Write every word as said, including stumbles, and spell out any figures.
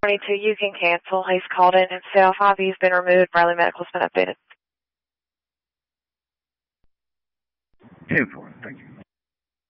twenty-two, you can cancel. He's called in himself. I V's been removed. Riley Medical's been updated. ten four, thank you.